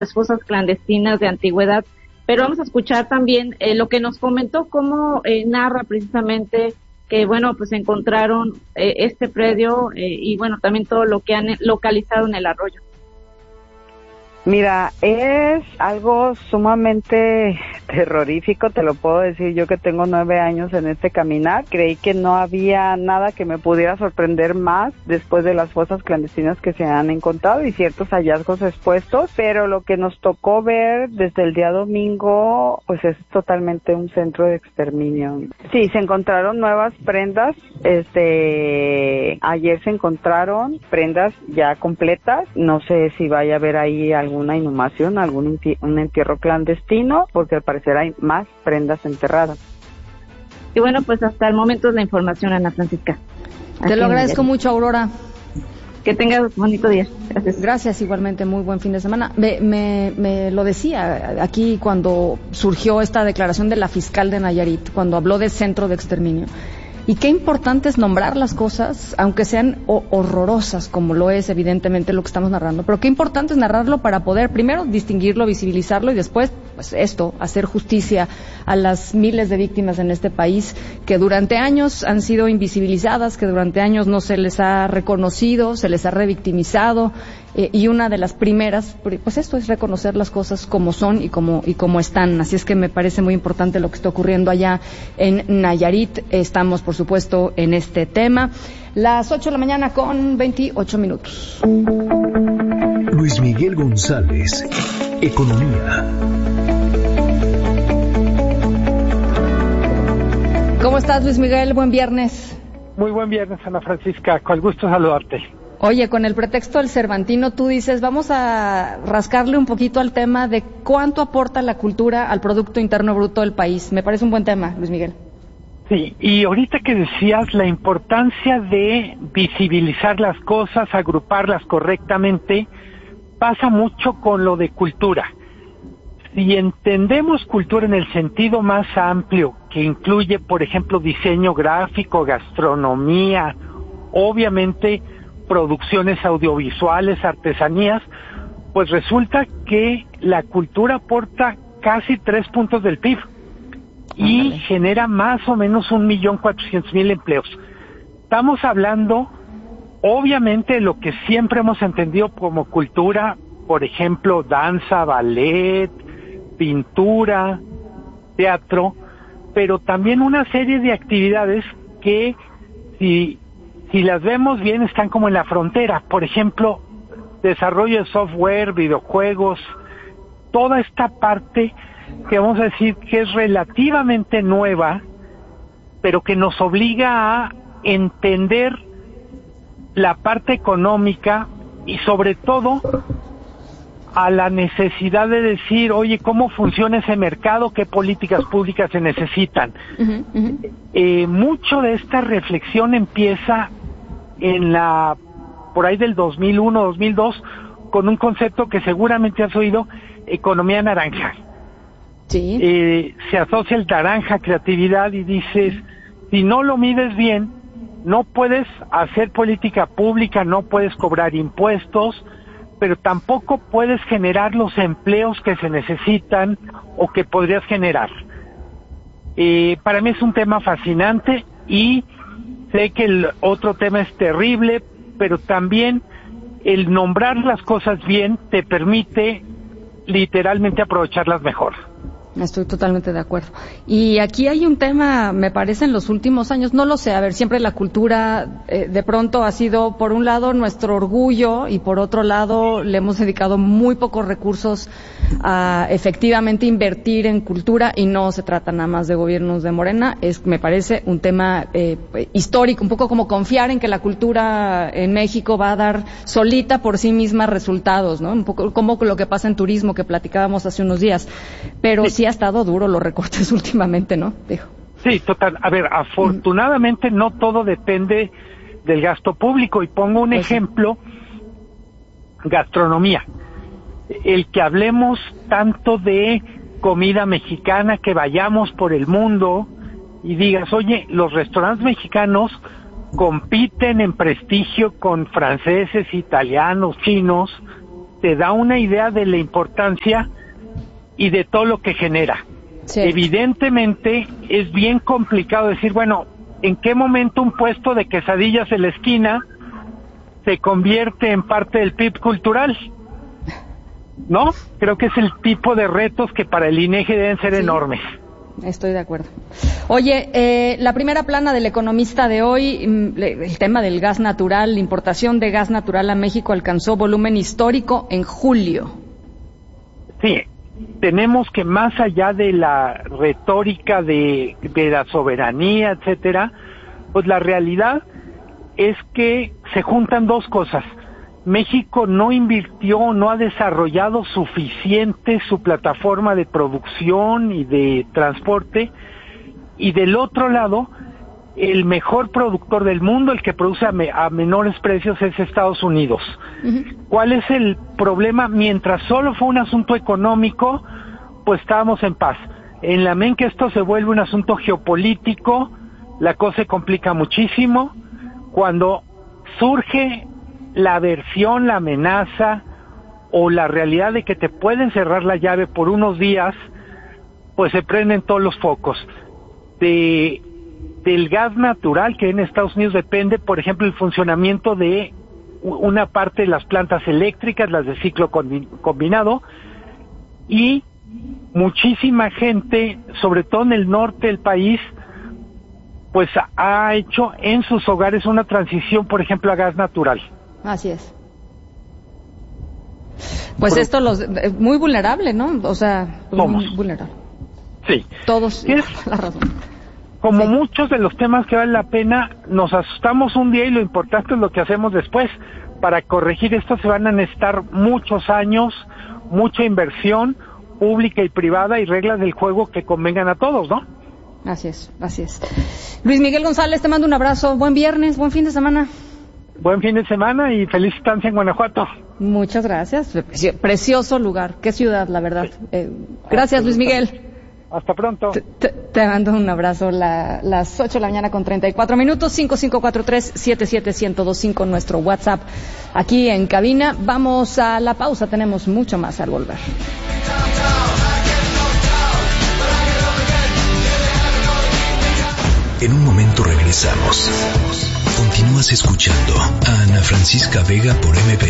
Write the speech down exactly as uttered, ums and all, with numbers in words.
las fosas clandestinas de antigüedad, pero vamos a escuchar también eh, lo que nos comentó, cómo eh, narra precisamente que, bueno, pues encontraron eh, este predio eh, y, bueno, también todo lo que han localizado en el arroyo. Mira, es algo sumamente terrorífico, te lo puedo decir yo que tengo nueve años en este caminar. Creí que no había nada que me pudiera sorprender más después de las fosas clandestinas que se han encontrado y ciertos hallazgos expuestos, pero lo que nos tocó ver desde el día domingo, pues es totalmente un centro de exterminio. Sí, se encontraron nuevas prendas, este, ayer se encontraron prendas ya completas, no sé si vaya a haber ahí algo alguna inhumación, algún enti- un entierro clandestino, porque al parecer hay más prendas enterradas. Y bueno, pues hasta el momento es la información, Ana Francisca. Te lo agradezco mucho, Aurora. Que tengas bonito día. Gracias. Gracias, igualmente, muy buen fin de semana. Me, me, me lo decía aquí cuando surgió esta declaración de la fiscal de Nayarit, cuando habló de centro de exterminio. Y qué importante es nombrar las cosas, aunque sean o- horrorosas, como lo es evidentemente lo que estamos narrando, pero qué importante es narrarlo para poder primero distinguirlo, visibilizarlo y después, pues esto, hacer justicia a las miles de víctimas en este país que durante años han sido invisibilizadas, que durante años no se les ha reconocido, se les ha revictimizado, eh, y una de las primeras, pues esto es reconocer las cosas como son y como y como están. Así es que me parece muy importante lo que está ocurriendo allá en Nayarit. Estamos, por supuesto, en este tema. Las ocho de la mañana con veintiocho minutos. Luis Miguel González, Economía. ¿Cómo estás, Luis Miguel? Buen viernes. Muy buen viernes, Ana Francisca. Con gusto saludarte. Oye, con el pretexto del Cervantino, tú dices, vamos a rascarle un poquito al tema de cuánto aporta la cultura al Producto Interno Bruto del país. Me parece un buen tema, Luis Miguel. Sí, y ahorita que decías la importancia de visibilizar las cosas, agruparlas correctamente, pasa mucho con lo de cultura. Si entendemos cultura en el sentido más amplio, que incluye, por ejemplo, diseño gráfico, gastronomía, obviamente producciones audiovisuales, artesanías, pues resulta que la cultura aporta casi tres puntos del P I B y Ándale. genera más o menos un millón cuatrocientos mil empleos. Estamos hablando, obviamente, de lo que siempre hemos entendido como cultura, por ejemplo, danza, ballet, pintura, teatro, pero también una serie de actividades que, si Si las vemos bien, están como en la frontera. Por ejemplo, desarrollo de software, videojuegos, toda esta parte que vamos a decir que es relativamente nueva, pero que nos obliga a entender la parte económica y sobre todo a la necesidad de decir, oye, ¿cómo funciona ese mercado? ¿Qué políticas públicas se necesitan? Uh-huh, uh-huh. Eh, mucho de esta reflexión empieza en la, por ahí del dos mil uno, dos mil dos, con un concepto que seguramente has oído, economía naranja. Sí. Eh, se asocia el naranja a creatividad y dices, si no lo mides bien, no puedes hacer política pública, no puedes cobrar impuestos, pero tampoco puedes generar los empleos que se necesitan o que podrías generar. Eh, para mí es un tema fascinante y sé que el otro tema es terrible, pero también el nombrar las cosas bien te permite literalmente aprovecharlas mejor. Estoy totalmente de acuerdo. Y aquí hay un tema, me parece, en los últimos años, no lo sé, a ver, siempre la cultura eh, de pronto ha sido, por un lado, nuestro orgullo y por otro lado, le hemos dedicado muy pocos recursos a efectivamente invertir en cultura y no se trata nada más de gobiernos de Morena, es, me parece, un tema eh, histórico, un poco como confiar en que la cultura en México va a dar solita por sí misma resultados, ¿no? Un poco como lo que pasa en turismo que platicábamos hace unos días, pero sí, sí ha estado duro los recortes últimamente, ¿no? Dijo. Sí, total. A ver, afortunadamente mm. no todo depende del gasto público. Y pongo un pues ejemplo, sí. gastronomía. El que hablemos tanto de comida mexicana, que vayamos por el mundo y digas, oye, los restaurantes mexicanos compiten en prestigio con franceses, italianos, chinos, te da una idea de la importancia y de todo lo que genera. Sí. Evidentemente es bien complicado decir, bueno, ¿en qué momento un puesto de quesadillas en la esquina se convierte en parte del P I B cultural? ¿No? Creo que es el tipo de retos que para el INEGI deben ser sí, enormes. Estoy de acuerdo. Oye, eh, la primera plana del Economista de hoy, el tema del gas natural, la importación de gas natural a México alcanzó volumen histórico en julio. Sí, tenemos que más allá de la retórica de, de la soberanía, etcétera, pues la realidad es que se juntan dos cosas. México no invirtió, no ha desarrollado suficiente su plataforma de producción y de transporte, y del otro lado, el mejor productor del mundo, el que produce a, me, a menores precios, es Estados Unidos. Uh-huh. ¿Cuál es el problema? Mientras solo fue un asunto económico, pues estábamos en paz. En la medida en que esto se vuelve un asunto geopolítico, la cosa se complica muchísimo. Cuando surge la aversión, la amenaza o la realidad de que te pueden cerrar la llave por unos días, pues se prenden todos los focos. De, del gas natural, que en Estados Unidos depende, por ejemplo, el funcionamiento de una parte de las plantas eléctricas, las de ciclo combinado, y muchísima gente, sobre todo en el norte del país, pues ha hecho en sus hogares una transición, por ejemplo, a gas natural. Así es. Pues Pero, esto los es muy vulnerable, ¿no? O sea, somos. muy vulnerable. Sí. Todos. Es, la razón. Como sí. muchos de los temas que vale la pena, nos asustamos un día y lo importante es lo que hacemos después. Para corregir esto se van a necesitar muchos años, mucha inversión pública y privada y reglas del juego que convengan a todos, ¿no? Así es, así es. Luis Miguel González, te mando un abrazo. Buen viernes, buen fin de semana. Buen fin de semana y feliz estancia en Guanajuato. Muchas gracias. Precioso lugar. Qué ciudad, la verdad. Sí. Eh, gracias, Luis Miguel. Hasta pronto. Te, te, te mando un abrazo. La, las ocho de la mañana con treinta y cuatro minutos. cinco cinco cuatro tres siete siete uno cero dos cinco nuestro WhatsApp aquí en cabina. Vamos a la pausa. Tenemos mucho más al volver. En un momento regresamos. Continúas escuchando a Ana Francisca Vega por M B